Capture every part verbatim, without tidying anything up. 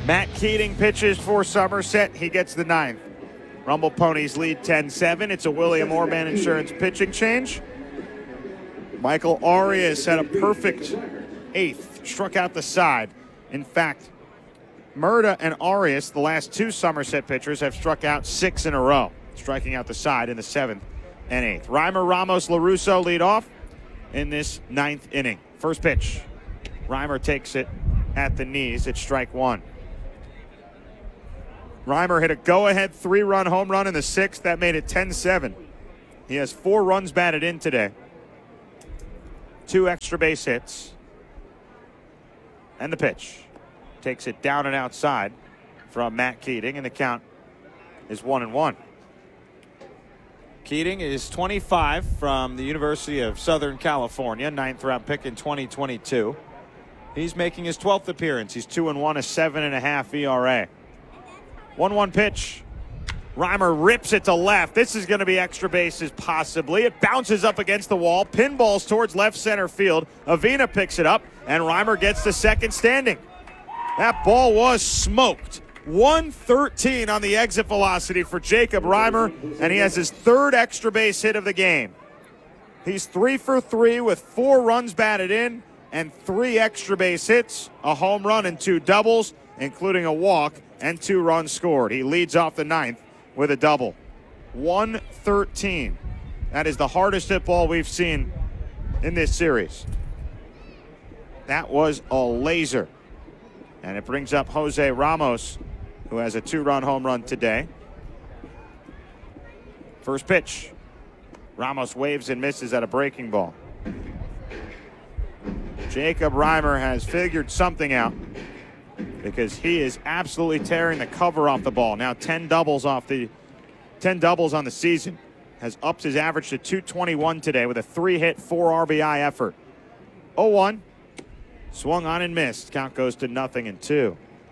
Matt Keating pitches for Somerset. He gets the ninth. Rumble Ponies lead ten seven. It's a William Orban Insurance pitching change. Michael Arias had a perfect eighth, struck out the side. In fact, Murda and Arias, the last two Somerset pitchers, have struck out six in a row, striking out the side in the seventh and eighth. Reimer, Ramos, LaRusso lead off in this ninth inning. First pitch. Reimer takes it at the knees. It's strike one. Reimer hit a go-ahead three-run home run in the sixth. That made it ten seven. He has four runs batted in today. Two extra base hits. And the pitch. Takes it down and outside from Matt Keating, and the count is one and one. Keating is twenty-five from the University of Southern California, ninth round pick in twenty twenty-two. He's making his twelfth appearance. He's two and one, a seven and a half E R A. one one pitch. Reimer rips it to left. This is going to be extra bases possibly. It bounces up against the wall, pinballs towards left center field. Avina picks it up, and Reimer gets the second standing. That ball was smoked. one thirteen on the exit velocity for Jacob Reimer, and he has his third extra base hit of the game. He's three for three with four runs batted in and three extra base hits, a home run and two doubles, including a walk and two runs scored. He leads off the ninth with a double. one thirteen. That is the hardest hit ball we've seen in this series. That was a laser. And it brings up Jose Ramos, who has a two-run home run today. First pitch. Ramos waves and misses at a breaking ball. Jacob Reimer has figured something out because he is absolutely tearing the cover off the ball. Now ten doubles off the ten doubles on the season. Has upped his average to two twenty-one today with a three-hit, four R B I effort. oh one. Swung on and missed. Count goes to nothing and two.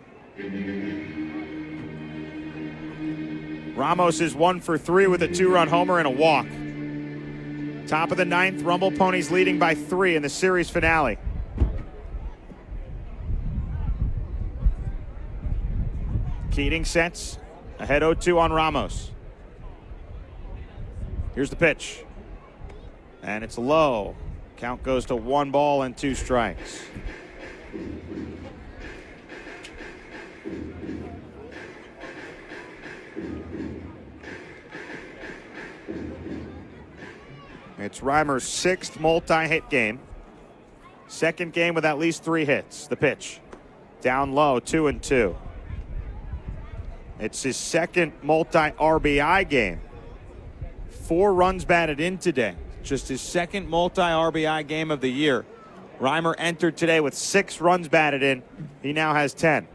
Ramos is one for three with a two-run homer and a walk. Top of the ninth, Rumble Ponies leading by three in the series finale. Keating sets, ahead oh two on Ramos. Here's the pitch. And it's low. Count goes to one ball and two strikes. It's Reimer's sixth multi-hit game. Second game with at least three hits. The pitch. Down low, two and two. It's his second multi-R B I game. Four runs batted in today. Just his second multi-R B I game of the year. Reimer entered today with six runs batted in. He now has ten.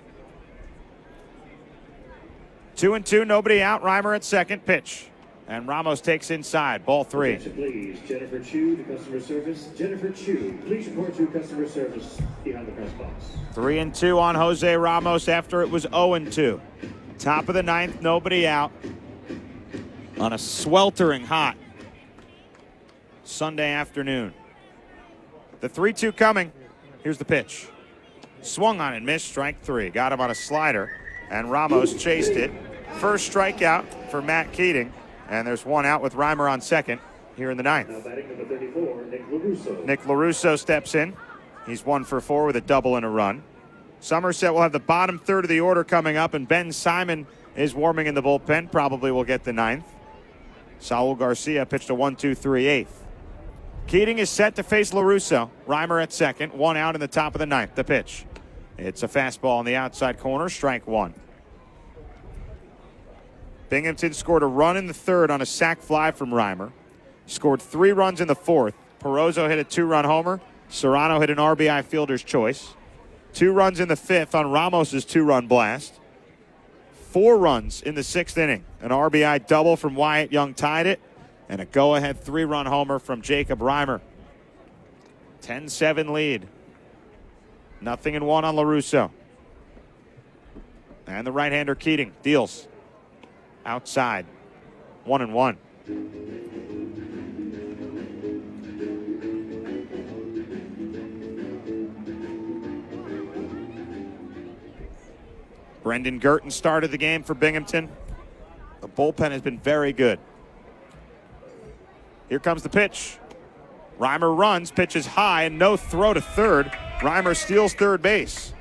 Two and two, nobody out. Reimer at second. Pitch. And Ramos takes inside. Ball three. Attention, please. Jennifer Chu to customer service. Jennifer Chu, please report to customer service behind the press box. Three and two on Jose Ramos after it was oh and two. Top of the ninth, nobody out. On a sweltering hot Sunday afternoon. The three two coming. Here's the pitch. Swung on and missed. Strike three. Got him on a slider. And Ramos chased it. First strikeout for Matt Keating. And there's one out with Reimer on second here in the ninth. Now batting number thirty-four, Nick LaRusso. Nick LaRusso steps in. He's one for four with a double and a run. Somerset will have the bottom third of the order coming up, and Ben Simon is warming in the bullpen. Probably will get the ninth. Saul Garcia pitched a one two three eighth. Keating is set to face LaRusso. Reimer at second. One out in the top of the ninth. The pitch. It's a fastball in the outside corner. Strike one. Binghamton scored a run in the third on a sac fly from Reimer. Scored three runs in the fourth. Perozzo hit a two-run homer. Serrano hit an R B I fielder's choice. Two runs in the fifth on Ramos's two-run blast. Four runs in the sixth inning. An R B I double from Wyatt Young tied it. And a go-ahead three-run homer from Jacob Reimer. ten seven lead. Nothing in one on LaRusso. And the right-hander Keating deals. Outside. One and one. Brendan Girton started the game for Binghamton. The bullpen has been very good. Here comes the pitch. Reimer runs, pitches high, and no throw to third. Reimer steals third base.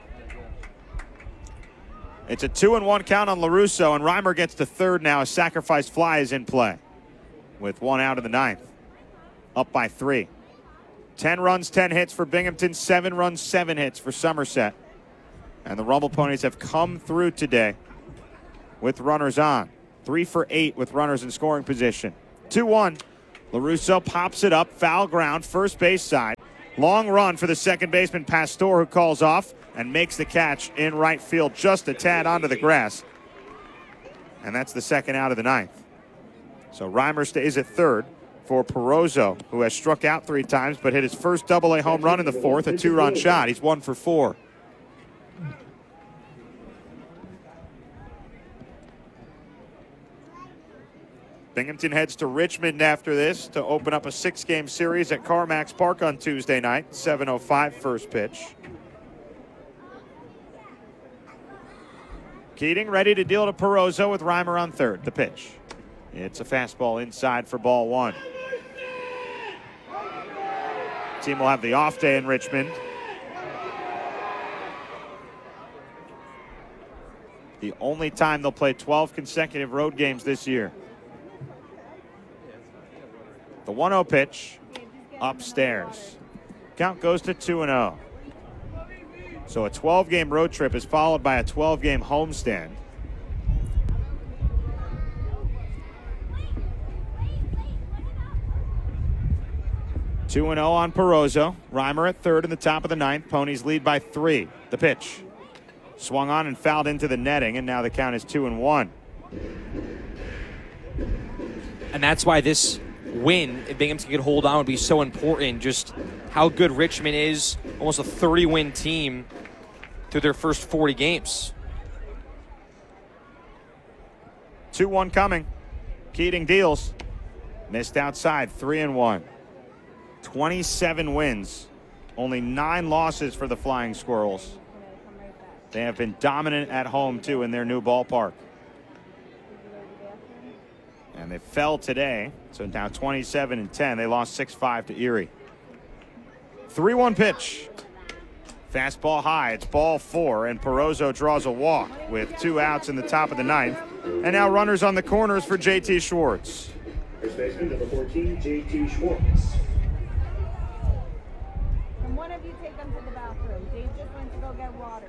It's a two and one count on LaRusso, and Reimer gets to third now. A sacrifice fly is in play with one out in the ninth. Up by three. Ten runs, ten hits for Binghamton. Seven runs, seven hits for Somerset. And the Rumble Ponies have come through today with runners on. Three for eight with runners in scoring position. two one. LaRusso pops it up, foul ground, first base side. Long run for the second baseman, Pastor, who calls off and makes the catch in right field, just a tad onto the grass. And that's the second out of the ninth. So Reimer stays at third for Perozzo, who has struck out three times but hit his first double A home run in the fourth, a two-run shot. He's one for four. Binghamton heads to Richmond after this to open up a six-game series at CarMax Park on Tuesday night. seven oh five first pitch. Keating ready to deal to Perozzo with Reimer on third. The pitch. It's a fastball inside for ball one. Team will have the off day in Richmond. The only time they'll play twelve consecutive road games this year. The one oh pitch upstairs. Count goes to two and oh. So a twelve-game road trip is followed by a twelve-game homestand. two and oh on Perozzo. Reimer at third in the top of the ninth. Ponies lead by three. The pitch. Swung on and fouled into the netting, and now the count is two and one. And that's why this win, if Binghamton could hold on, would be so important. Just how good Richmond is, almost a thirty-win team through their first forty games. two one coming. Keating deals. Missed outside, three and one. twenty-seven wins. Only nine losses for the Flying Squirrels. They have been dominant at home, too, in their new ballpark. And they fell today, so now twenty-seven and ten. They lost six five to Erie. three one pitch. Fastball high. It's ball four, and Perozzo draws a walk with two outs in the top of the ninth. And now runners on the corners for J T Schwartz. First baseman, number fourteen, J T Schwartz. Can one of you take them to the bathroom? Dave just went to go get water.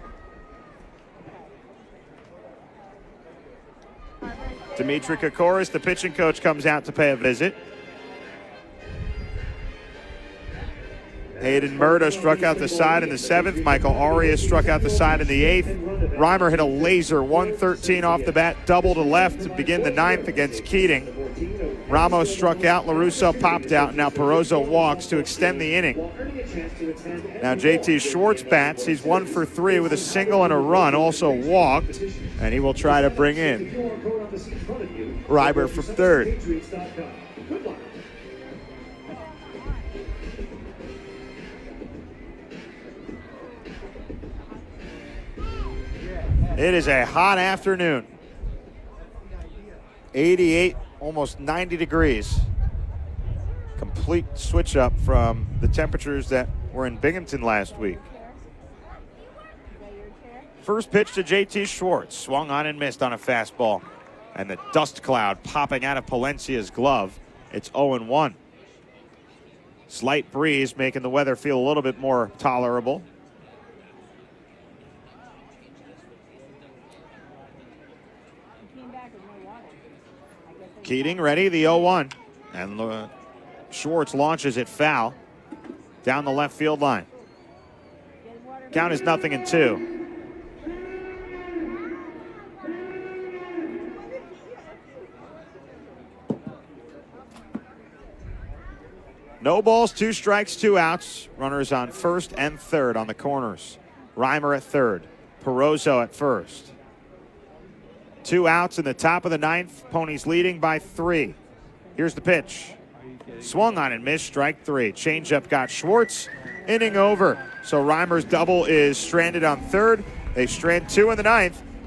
Dimitri Kokoris, the pitching coach, comes out to pay a visit. Hayden Murda struck out the side in the seventh. Michael Arias struck out the side in the eighth. Reimer hit a laser one thirteen off the bat, double to left to begin the ninth against Keating. Ramos struck out, LaRusso popped out, and now Perozzo walks to extend the inning. Now J T Schwartz bats. He's one for three with a single and a run, also walked, and he will try to bring in Reimer from third. It is a hot afternoon. eighty-eight, almost ninety degrees. Complete switch up from the temperatures that were in Binghamton last week. First pitch to J T Schwartz. Swung on and missed on a fastball. And the dust cloud popping out of Palencia's glove. It's oh and one. Slight breeze making the weather feel a little bit more tolerable. Keating ready, the oh one. And uh, Schwartz launches it foul down the left field line. Count is nothing and two. No balls, two strikes, two outs. Runners on first and third on the corners. Reimer at third. Perozzo at first. Two outs in the top of the ninth. Ponies leading by three. Here's the pitch. Swung on and missed, strike three. Changeup got Schwartz. Inning over. So Reimer's double is stranded on third. They strand two in the ninth.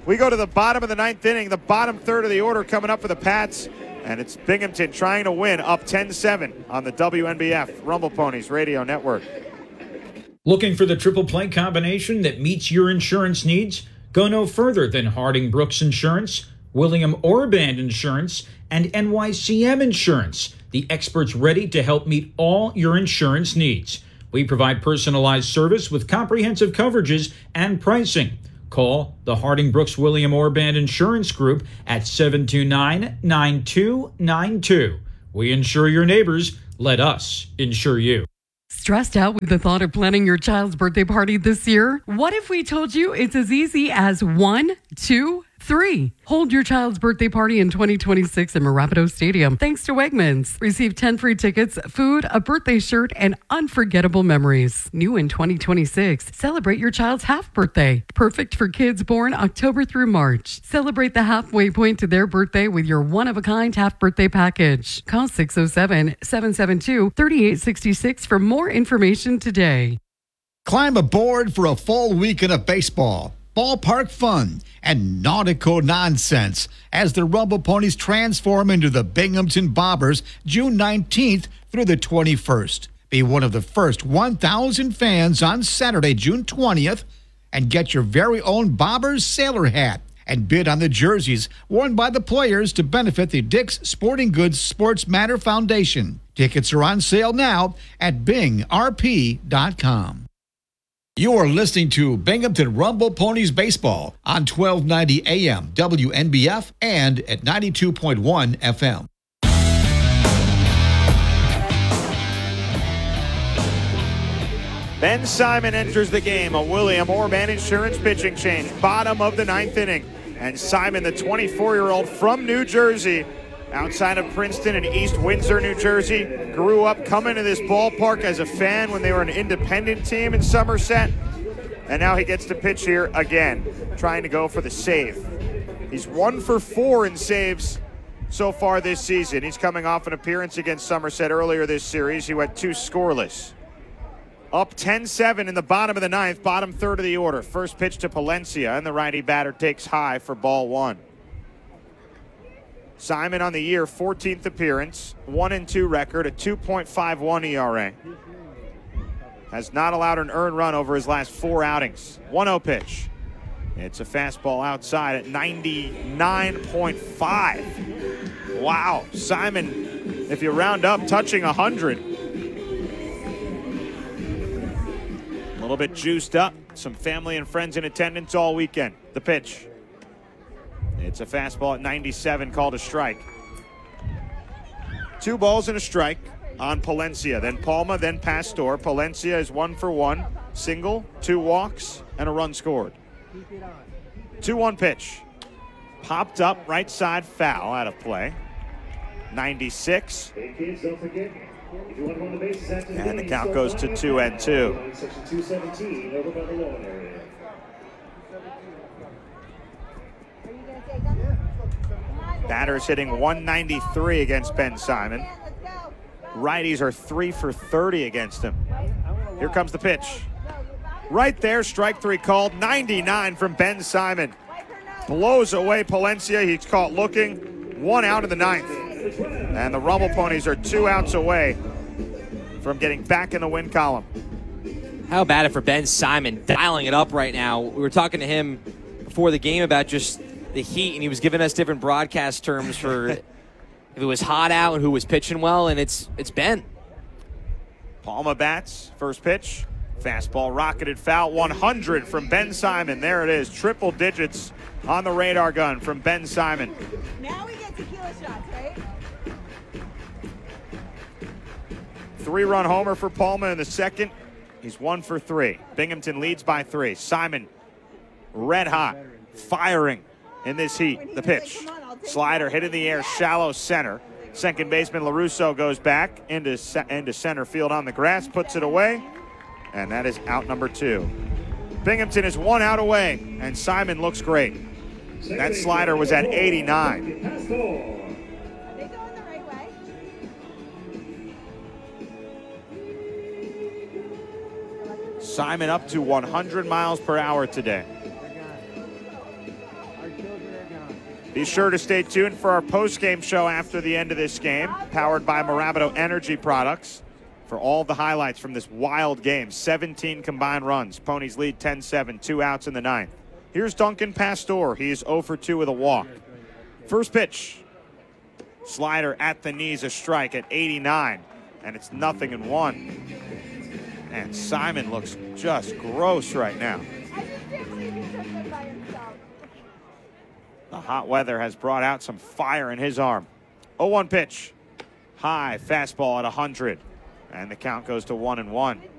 We go to the bottom of the ninth inning, the bottom third of the order coming up for the Pats. And it's Binghamton trying to win, up ten seven on the W N B F Rumble Ponies Radio Network. Looking for the triple play combination that meets your insurance needs? Go no further than Harding Brooks Insurance, William Orband Insurance, and N Y C M Insurance, the experts ready to help meet all your insurance needs. We provide personalized service with comprehensive coverages and pricing. Call the Harding Brooks William Orband Insurance Group at seven two nine, nine two nine two. We insure your neighbors. Let us insure you. Stressed out with the thought of planning your child's birthday party this year? What if we told you it's as easy as one, two, three? Hold your child's birthday party in twenty twenty-six in Marapido Stadium thanks to Wegmans. Receive ten free tickets, food, a birthday shirt, and unforgettable memories. New in twenty twenty-six, celebrate your child's half birthday. Perfect for kids born October through March. Celebrate the halfway point to their birthday with your one-of-a-kind half birthday package. Call six oh seven, seven seven two, three eight six six for more information today. Climb aboard for a full weekend of baseball, ballpark fun, and nautical nonsense as the Rumble Ponies transform into the Binghamton Bobbers June nineteenth through the twenty-first. Be one of the first one thousand fans on Saturday, June twentieth, and get your very own Bobbers sailor hat and bid on the jerseys worn by the players to benefit the Dick's Sporting Goods Sports Matter Foundation. Tickets are on sale now at bing r p dot com. You are listening to Binghamton Rumble Ponies Baseball on twelve ninety A M W N B F and at ninety-two point one F M. Ben Simon enters the game, a William Orband Insurance pitching change, bottom of the ninth inning. And Simon, the twenty-four-year-old from New Jersey, outside of Princeton in East Windsor, New Jersey, grew up coming to this ballpark as a fan when they were an independent team in Somerset. And now he gets to pitch here again, trying to go for the save. He's one for four in saves so far this season. He's coming off an appearance against Somerset earlier this series. He went two scoreless. Up ten seven in the bottom of the ninth, bottom third of the order. First pitch to Palencia, and the righty batter takes high for ball one. Simon on the year, fourteenth appearance, one and two record, a two point five one E R A. Has not allowed an earned run over his last four outings. one oh pitch. It's a fastball outside at ninety-nine point five. Wow, Simon, if you round up, touching one hundred. A little bit juiced up. Some family and friends in attendance all weekend. The pitch. It's a fastball at ninety-seven, called a strike. Two balls and a strike on Palencia. Then Palma, then Pastor. Palencia is one for one. Single, two walks, and a run scored. two one pitch. Popped up, right side, foul, out of play. ninety-six. Hey kids, don't forget, if you want to run the bases after the And the game, count so goes far, to two and two. on Section two seventeen, over by the lawn area. Are you gonna take them? Come on, Batter's hitting one ninety-three against Ben Simon. let's go. Righties are three for thirty against him. Here comes the pitch. Right there, strike three called. ninety-nine from Ben Simon. Blows away Palencia. He's caught looking. One out in the ninth. And the Rumble Ponies are two outs away from getting back in the win column. How about it for Ben Simon, dialing it up right now. We were talking to him before the game about just the heat, and he was giving us different broadcast terms for if it was hot out and who was pitching well, and it's it's Ben. Palma bats, first pitch. Fastball rocketed foul, one hundred from Ben Simon. There it is, triple digits on the radar gun from Ben Simon. Now we get tequila shots, right? Three-run homer for Palma in the second. He's one for three. Binghamton leads by three. Simon, red hot, firing in this heat. The pitch. Slider hit in the air, shallow center. Second baseman LaRusso goes back into, into center field on the grass, puts it away, and that is out number two. Binghamton is one out away, and Simon looks great. That slider was at eighty-nine. Are they going the right way? Simon up to one hundred miles per hour today. Be sure to stay tuned for our post-game show after the end of this game, powered by Marabito Energy Products, for all the highlights from this wild game. seventeen combined runs. Ponies lead ten seven, two outs in the ninth. Here's Duncan Pastor. He is oh for two with a walk. First pitch. Slider at the knees, a strike at eighty-nine, and it's nothing in one. And Simon looks just gross right now. The hot weather has brought out some fire in his arm. oh one pitch. High fastball at one hundred. And the count goes to one and one.